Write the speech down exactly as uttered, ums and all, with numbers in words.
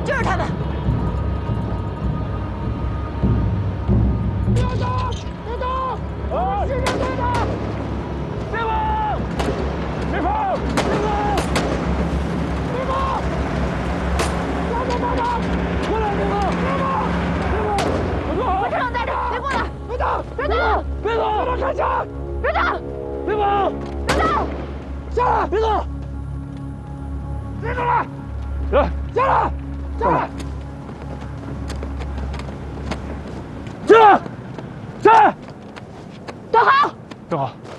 就是他们！ 别动！别动！啊！是这队的！别跑！别跑！别跑！别跑！别跑！别跑！过来！别跑！别跑！别跑！别跑！ 我车上待着，别过来！ 别动！ 别动！ 别动！别动！开枪！ 别动！ 别跑！ 别动！ 下来！别动！别动了！来，下来！下来！下来！下来！ 坐好！ 正好。